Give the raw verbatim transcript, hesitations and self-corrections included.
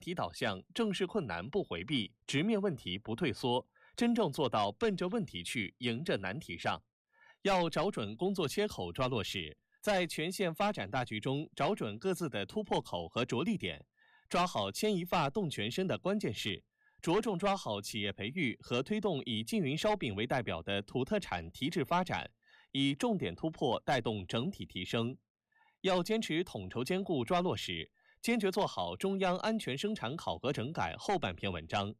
题导向，正视困难不回避，直面问题不退缩，真正做到奔着问题去，迎着难题上。要找准工作切口，抓落实，在全县发展大局中找准各自的突破口和着力点，抓好牵一发动全身的关键事，着重抓好企业培育和推动以缙云烧饼为代表的土特产提质发展，以重点突破带动整体提升。要坚持统筹兼顾抓落实，坚决做好中央安全生产考核整改后半篇文章，